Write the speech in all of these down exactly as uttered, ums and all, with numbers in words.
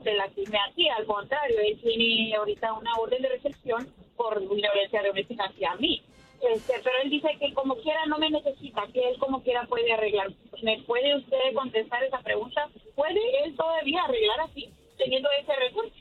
se lastime aquí, al contrario, él tiene ahorita una orden de recepción por violencia doméstica hacia mí. Este, pero él dice que como quiera no me necesita, que él como quiera puede arreglar. ¿Me puede usted contestar esa pregunta? ¿Puede él todavía arreglar así, teniendo ese recurso?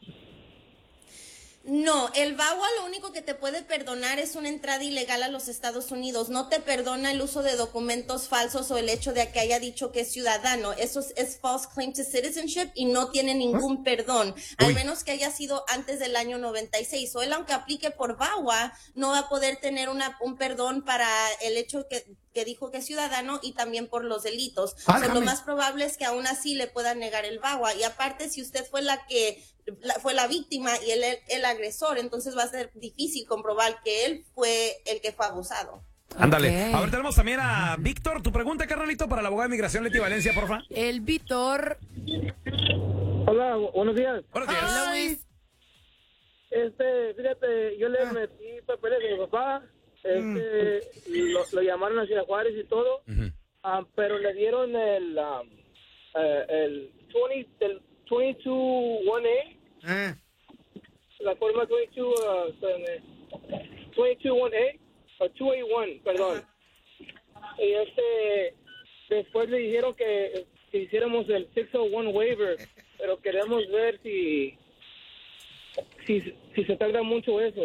No, el V A W A lo único que te puede perdonar es una entrada ilegal a los Estados Unidos. No te perdona el uso de documentos falsos o el hecho de que haya dicho que es ciudadano. Eso es, es false claim to citizenship y no tiene ningún perdón, al Uy. menos que haya sido antes del año noventa y seis. O él, aunque aplique por V A W A, no va a poder tener una, un perdón para el hecho que, que dijo que es ciudadano y también por los delitos. O sea, lo Válgame. más probable es que aún así le puedan negar el V A W A. Y aparte, si usted fue la que La, fue la víctima y él el, el agresor, entonces va a ser difícil comprobar que él fue el que fue abusado. Ándale. Ok. A ver, tenemos también a Víctor. Tu pregunta, carnalito, para la abogada de inmigración Leti Valencia, porfa. El Víctor. Hola, buenos días. Buenos días. Hola, Luis. Este, fíjate, yo le metí papeles a mi papá, este, lo, lo llamaron a Ciudad Juárez y todo, Ujú. ah, pero le dieron el, um, eh, el veinte, el veintidós uno A, Eh. la forma veintidós, uh, espérame, veintidós uno A, o dos A uno, perdón. Y este, después le dijeron que, que hiciéramos el seiscientos uno waiver, pero queremos ver si, si, si se tarda mucho eso.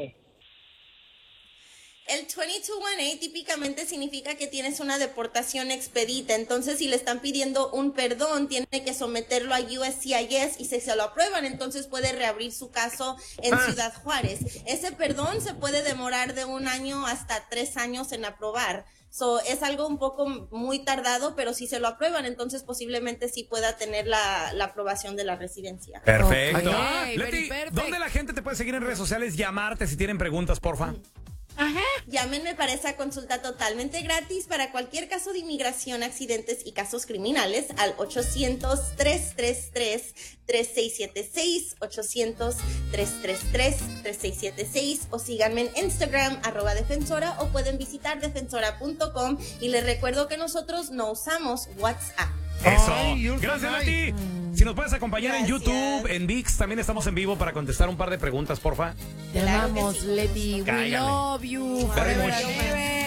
El veintidós uno A típicamente significa que tienes una deportación expedita, entonces si le están pidiendo un perdón, tiene que someterlo a U S C I S y si se lo aprueban, entonces puede reabrir su caso en Ah. Ciudad Juárez. Ese perdón se puede demorar de un año hasta tres años en aprobar. So, es algo un poco muy tardado, pero si se lo aprueban, entonces posiblemente sí pueda tener la, la aprobación de la residencia. Perfecto. Ok, Leti, very perfect. ¿dónde la gente te puede seguir en redes sociales? Llamarte si tienen preguntas, porfa. Llámenme para esa consulta totalmente gratis para cualquier caso de inmigración, accidentes y casos criminales al ochocientos, tres tres tres, tres seis siete seis, ochocientos, tres tres tres, tres seis siete seis o síganme en Instagram, arroba defensora o pueden visitar defensora punto com y les recuerdo que nosotros no usamos WhatsApp. Eso. Ay, you're so Gracias, nice. Leti. Si nos puedes acompañar en Gracias. YouTube, en VIX, también estamos en vivo para contestar un par de preguntas, porfa. Te Claro que amamos, sí. Leti. We Cáigale. love you. Very Forever much. and ever.